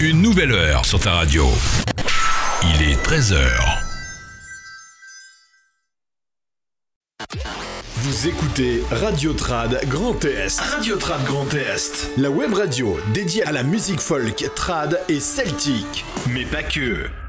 Une nouvelle heure sur ta radio. Il est 13h. Vous écoutez Radio Trad Grand Est. Radio Trad Grand Est. La web radio dédiée à la musique folk, trad et celtique. Mais pas que.